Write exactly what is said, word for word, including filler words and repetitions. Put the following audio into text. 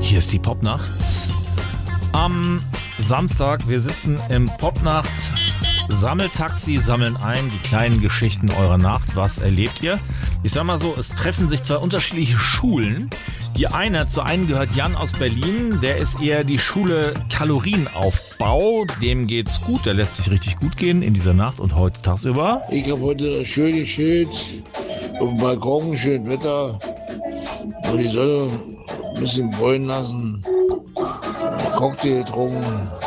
Hier ist die Popnacht. Am Samstag, wir sitzen im Popnacht Sammeltaxi, sammeln ein die kleinen Geschichten eurer Nacht. Was erlebt ihr? Ich sag mal so, es treffen sich zwei unterschiedliche Schulen. Die eine, zu einen gehört Jan aus Berlin, der ist eher die Schule Kalorienaufbau. Dem geht's gut, der lässt sich richtig gut gehen in dieser Nacht und heute tagsüber. Ich habe heute schön geschillt, auf dem Balkon, schön Wetter, und die Sonne ein bisschen bräunen lassen, Cocktail getrunken.